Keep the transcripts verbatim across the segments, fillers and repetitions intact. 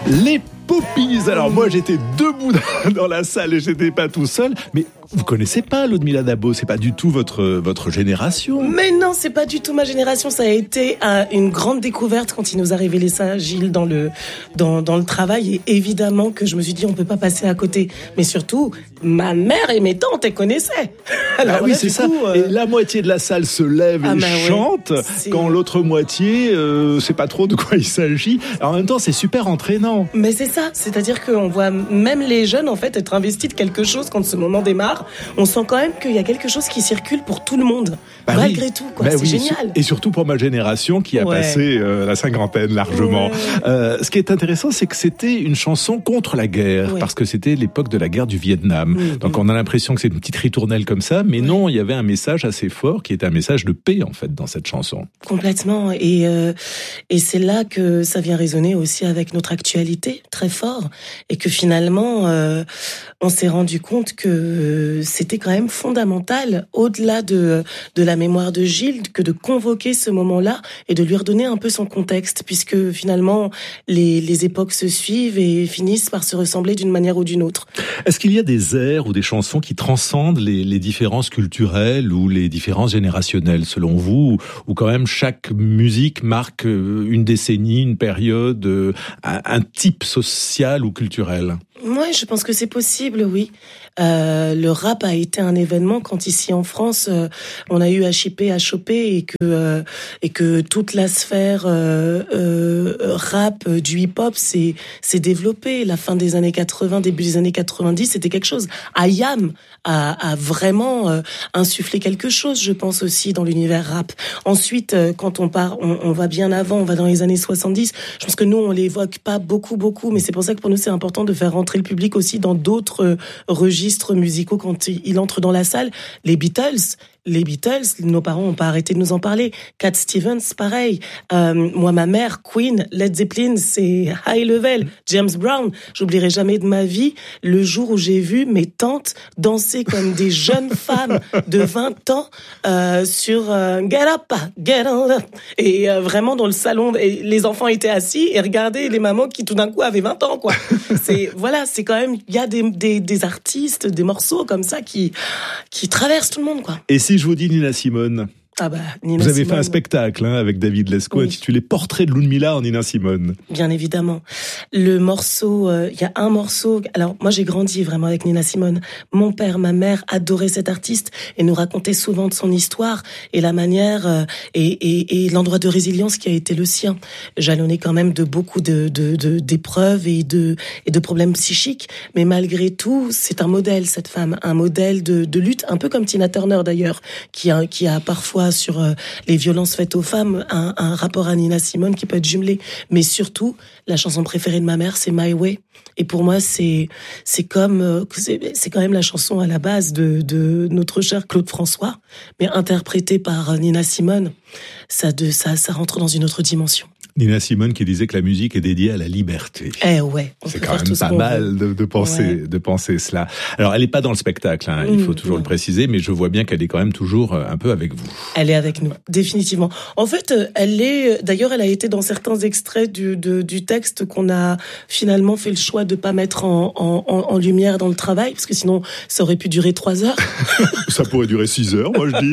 Les Poppies. Alors moi j'étais debout dans la salle et j'étais pas tout seul, mais vous connaissez pas Ludmilla Dabo, c'est pas du tout votre votre génération. Mais non, c'est pas du tout ma génération, ça a été euh, une grande découverte quand il nous a révélé ça, Gilles, dans le dans dans le travail, et évidemment que je me suis dit on peut pas passer à côté, mais surtout ma mère et mes tantes elles connaissaient. Alors ah oui, là, c'est ça. Coup, euh... Et la moitié de la salle se lève ah et bah chante, ouais, quand l'autre moitié euh, sait pas trop de quoi il s'agit. Alors, en même temps, c'est super entraînant. Mais c'est ça, c'est-à-dire qu'on voit même les jeunes en fait être investis de quelque chose quand ce moment démarre. On sent quand même qu'il y a quelque chose qui circule pour tout le monde, bah malgré oui. tout. Quoi. Bah c'est oui. génial. Et surtout pour ma génération qui a ouais. passé euh, la cinquantaine largement. Ouais. Euh, ce qui est intéressant, c'est que c'était une chanson contre la guerre, ouais. parce que c'était l'époque de la guerre du Vietnam. Mmh, Donc mmh. on a l'impression que c'est une petite ritournelle comme ça, mais ouais. non, il y avait un message assez fort qui était un message de paix en fait dans cette chanson. Complètement. Et euh, et c'est là que ça vient résonner aussi avec notre actualité très fort, et que finalement euh, on s'est rendu compte que c'était quand même fondamental, au-delà de, de la mémoire de Gilles, que de convoquer ce moment-là et de lui redonner un peu son contexte, puisque finalement, les, les époques se suivent et finissent par se ressembler d'une manière ou d'une autre. Est-ce qu'il y a des airs ou des chansons qui transcendent les, les différences culturelles ou les différences générationnelles, selon vous, ou quand même chaque musique marque une décennie, une période, un, un type social ou culturel ? Moi, je pense que c'est possible, oui. Euh, le rap a été un événement quand ici en France, euh, on a eu à chipper, à choper, et que euh, et que toute la sphère euh, euh, rap euh, du hip-hop s'est s'est développée. La fin des années quatre-vingts, début des années quatre-vingt-dix, c'était quelque chose. I A M a, a vraiment euh, insufflé quelque chose, je pense aussi dans l'univers rap. Ensuite, euh, quand on part, on, on va bien avant, on va dans les années soixante-dix. Je pense que nous on l'évoque pas beaucoup, beaucoup, mais c'est pour ça que pour nous c'est important de faire rentrer le public aussi dans d'autres euh, registres musicaux quand il entre dans la salle. Les Beatles, les Beatles, nos parents n'ont pas arrêté de nous en parler. Cat Stevens, pareil. Euh, moi, ma mère, Queen, Led Zeppelin, c'est high level. James Brown, j'oublierai jamais de ma vie le jour où j'ai vu mes tantes danser comme des jeunes femmes de vingt ans euh, sur euh, Get Up, Get Up. Et euh, vraiment dans le salon, et les enfants étaient assis et regardaient les mamans qui tout d'un coup avaient vingt ans, quoi. C'est, voilà, c'est quand même, il y a des, des, des artistes, des morceaux comme ça qui, qui traversent tout le monde, quoi. Et si je vous dis Nina Simone? Ah bah, Nina vous avez Simone. fait un spectacle hein, avec David Lescaut oui. intitulé Portrait de Ludmilla en Nina Simone. Bien évidemment. Le morceau, il euh, y a un morceau. Alors moi j'ai grandi vraiment avec Nina Simone. Mon père, ma mère adoraient cet artiste et nous racontaient souvent de son histoire et la manière euh, et, et, et l'endroit de résilience qui a été le sien. Jalonné quand même de beaucoup de, de, de d'épreuves et de et de problèmes psychiques, mais malgré tout c'est un modèle cette femme, un modèle de, de lutte, un peu comme Tina Turner d'ailleurs, qui a qui a parfois sur euh, les violences faites aux femmes, un, un rapport à Nina Simone qui peut être jumelé. Mais surtout, la chanson préférée de ma mère, c'est My Way. Et pour moi, c'est c'est comme euh, c'est, c'est quand même la chanson à la base de, de notre cher Claude François, mais interprétée par Nina Simone. Ça de ça ça rentre dans une autre dimension. Nina Simone qui disait que la musique est dédiée à la liberté. Eh ouais. C'est quand même pas mal de, de penser, ouais. de penser cela. Alors, elle est pas dans le spectacle, hein, il faut toujours mmh. le préciser, mais je vois bien qu'elle est quand même toujours un peu avec vous. Elle est avec nous, définitivement. En fait, elle est, d'ailleurs, elle a été dans certains extraits du, de, du texte qu'on a finalement fait le choix de pas mettre en, en, en lumière dans le travail, parce que sinon, ça aurait pu durer trois heures. Ça pourrait durer six heures, moi je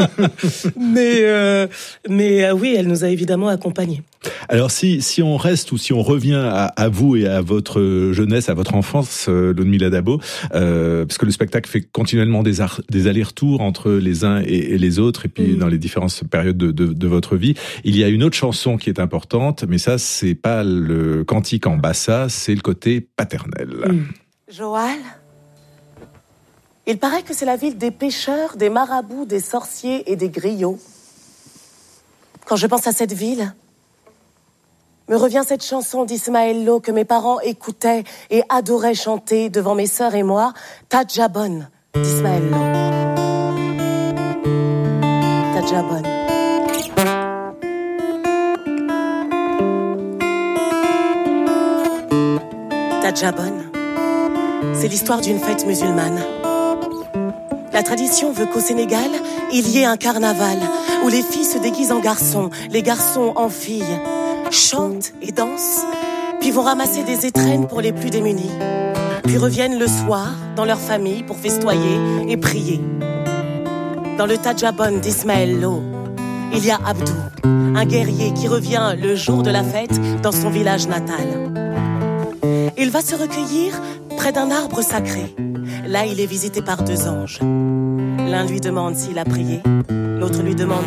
dis. mais, euh, mais euh, oui, elle nous a évidemment accompagnés. Alors si si on reste ou si on revient à, à vous et à votre jeunesse, à votre enfance, euh, Ludmilla Dabo, euh, parce que le spectacle fait continuellement des, ar- des allers-retours entre les uns et, et les autres, et puis mmh. dans les différentes périodes de, de, de votre vie, il y a une autre chanson qui est importante, mais ça c'est pas le cantique en bassa, c'est le côté paternel. Mmh. Joal, il paraît que c'est la ville des pêcheurs, des marabouts, des sorciers et des griots. Quand je pense à cette ville, me revient cette chanson d'Ismaël Lo que mes parents écoutaient et adoraient chanter devant mes sœurs et moi, Tadjabon d'Ismaël Lo. Tadjabon. Tadjabon, c'est l'histoire d'une fête musulmane. La tradition veut qu'au Sénégal, il y ait un carnaval où les filles se déguisent en garçons, les garçons en filles, chantent et dansent, puis qui vont ramasser des étrennes pour les plus démunis, puis reviennent le soir dans leur famille pour festoyer et prier. Dans le Tadjabon d'Ismaël Lo, il y a Abdou, un guerrier qui revient le jour de la fête dans son village natal. Il va se recueillir près d'un arbre sacré. Là, il est visité par deux anges. L'un lui demande s'il a prié, l'autre lui demande